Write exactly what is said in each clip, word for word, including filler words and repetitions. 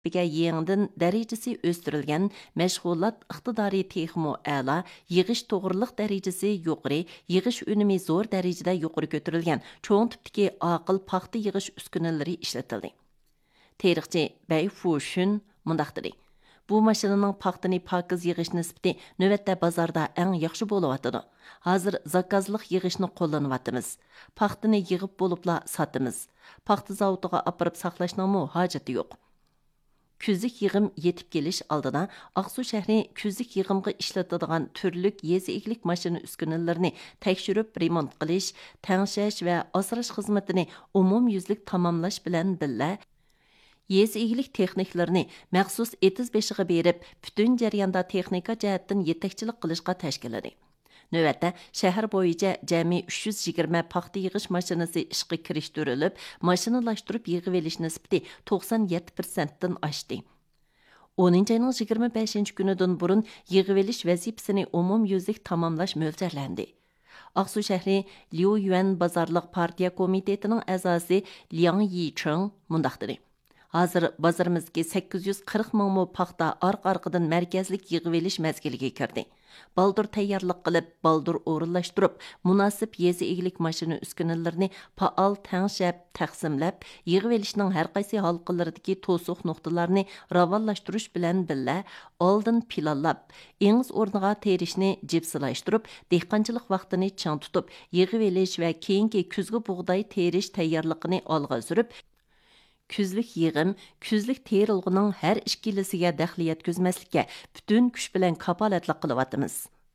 Biga yengdin darajasi o'stirilgan mashg'ulot iqtidori texmo a'la, yig'ish to'g'riliq darajasi yuqori, yig'ish unumi zo'r darajada yuqori ko'tarilgan cho'ng tipdagi aqil paxta yig'ish uskunalari ishlatildi. Tarixchi Bay Fushun mundaq dedi. Bu mashinaning paxtani pokiz yig'ish nisbati navbatda bozorda eng yaxshi bo'layotidi. Hozir zakazliq yig'ishni qo'llanyapmiz. Paxtani yig'ib bo'libla sotamiz. Paxta zavodiga apirib saqlashning hojati yo'q. Күзлік yığım yetib kelish oldida Aqsu shahri күзлік yığımga ishlatadigan turlik yezi eglik mashina uskunalarini tekshirib remont qilish, tangshash va asrash xizmatini umumyuzlik tamomlash bilan birga yezi eglik texniklarini maxsus etiz beshiga berib, butun jarayonda texnika jihatdan yetakchilik qilishga tashkilladi. Növətdə şəhər boyunca cəmi uch yuz yigirma paxta yığış maşinası işqə kirişdirilib, maşinalaşdırıb yığıb eliş nisbati to'qson yetti prosentdan oshdi. o'ninchi ayning yigirma beshinchi kunidan burun yığıb elish vazifasini umumyuzlik tamomlash mo'ljallandı. Aqsu shahri Liu Yuan bozorliq partiya komitetining a'zosi Liang Yicheng mundaq dedi. Hozir bozorimizga sakkiz yuz qirq ming mo paxta orqa-orqadan markazlik yig'ib elish mazgiliga kirdi. Baldur tayyorlik qilib, baldur o'rinlashtirib, munosib yezi eglik mashina uskunalarini faol tangshab, taqsimlab, yig'ib elishning har qaysi halqalaridagi to'siq nuqtalarini ravonlashtirish bilan birga oldin planlab, engiz o'rniga terishni jipsilashtirib, dehqonchilik vaqtini chang tutib, yig'ib elish va keyingi kuzgi bug'doy terish tayyorligini olg'a surib, Күзлік yığım, күзлік terilğinin hər işkilisiga daxli yetkizmaslikka bütün kuch bilan kapolatlik qilyapmiz.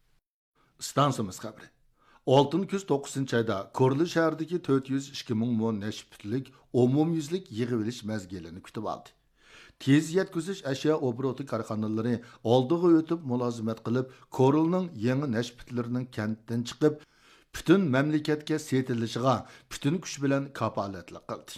Stansimiz xabari. oltin kuz to'qqizinchi ayda Korli shahridagi to'rt yuz ikki ming mo nashpitlik umumyuzlik yig'ib olish mazgilini kutib oldi. Tez yetkizish ashyo obroti korxonalari oldiga o'tib mulozimat qilib, Korilning yangi nashpitlarining kentdan chiqib, butun mamlakatga setilishiga butun kuch bilan kapolatlik qildi.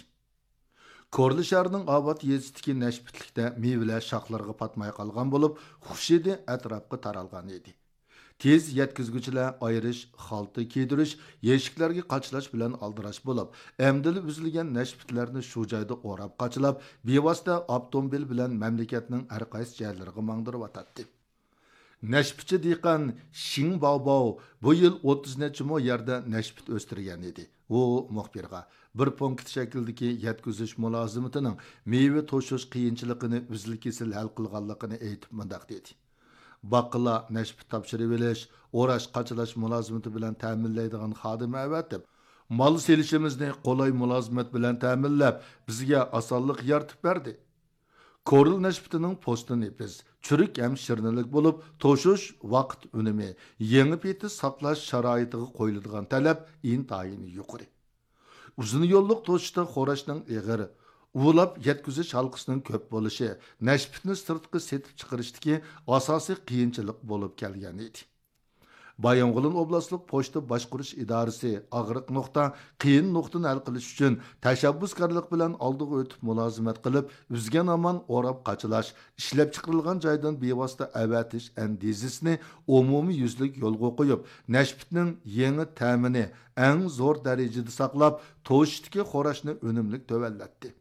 Korli shahrining Obod yezidagi nashpitlikda meyvelar shoxlarga patmay qolgan bo'lib, xushidi atrofga taralgan edi. Tez yetkizguchilar ayirish, xalta kiydirish, yeshiklarga qachlash bilan aldirash bo'lib, amdili uzilgan nashpitlarni shu joyda o'rab qachlab, bevosita avtomobil bilan mamlakatning har qaysi joylariga mangdirib o'tadi. Nashpitchi dehqon Shing Baobao bu yil o'ttiz necha mo yerda nashpit o'stirgan edi. U muxbirga bir punkt shaklidagi yetkizish mulozimatining meva to'shish qiyinchiligini uzil-kesil hal qilganligini aytib mundaq dedi. Baqqala nashpit topshirib olish, o'rash qachalash mulozimati bilan ta'minlaydigan xodim avatib, mol selishimizni qolay mulozimat bilan ta'minlab, bizga osonlik yaratib berdi. Koril nashpitining postini biz churik ham shirnilik bo'lib, to'shish vaqt unumi, yangi peti saqlash sharoitiga qo'yiladigan talab intayin yuqori. Uzun yo'lliq to'shishda xo'rashning ig'ir, ulab yetkizish halqisining ko'p bo'lishi, nashpitni sirtqi setib chiqarishdagi asosiy qiyinchilik bo'lib kelgan edi. Bayonqulin oblastlik pochta boshqarish idorasi og'riq nuqta, qiyin nuqtani hal qilish uchun tashabbuskorlik bilan oldiga o'tib mulozimat qilib, uzgan amon o'rab qachilash, ishlab chiqarilgan joydan bevosita avatish andizisini umumiy yuzlik yo'lga qo'yib, nashpitning yangi ta'mini eng zo'r darajada saqlab, to'shdagi xo'rashni unumli to'vallatdi.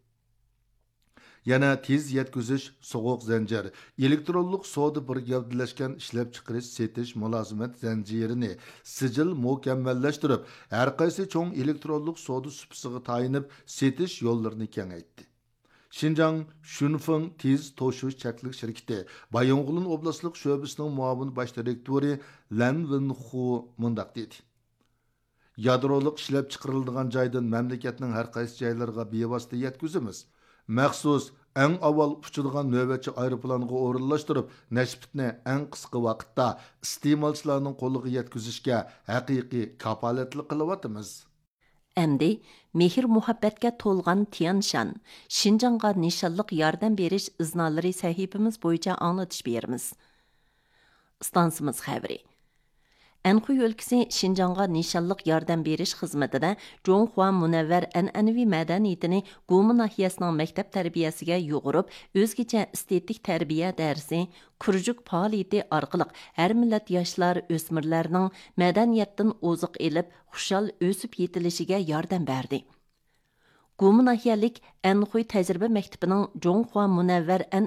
Yana tez yetkizish, soğuq zanjir, elektronlik savdo bir gavdalashgan ishlab chiqarish, setish mulozimat zanjirini sijil mukammallashtirib, har qaysi cho'ng elektronlik savdo supisiga tayinib, setish yo'llarini kengaytdi. Xinjiang Shunfeng tez to'shish chaklik shirkati Bayonqulin oblastlik sho'basining muavin bosh direktori Lan Wenhu mundaq dedi. Yadrolik ishlab chiqariladigan joydan mamlakatning har qaysi joylariga bevosita yetkizamiz. Maxsus eng avval uçadigan navbatchi aeroplanga o'rinlashtirib, nashpitni eng qisqa vaqtda iste'molchilarning qo'liga yetkazishga haqiqiy kapolatlik qilyapmiz. Әмді, мехір muhabbatga to'lgan Tianshan, Şinjanға nishonliq yordam berish iznolari sahifamiz bo'yicha anglatish beramiz. Stansimiz xabari. Anxuy өлkəsi Şinjanğa nişanlıq yardım beriş xizmətində Zhonghua Munavvar an'anaviy madaniyatini Gumi nahiyəsinin məktəb tərbiyəsiga yoğurub, özgəcə estetik tərbiyə dərsi, kurjuk fəaliyyəti arqılıq hər millət yaşlar, ösmürlərinin madaniyatdan ozuq elib, xuşal ösüb yetilişigə yardım berdi. Gumu nahiyalik Anxuy təcrübə məktəbinin Zhonghua Munəvvər An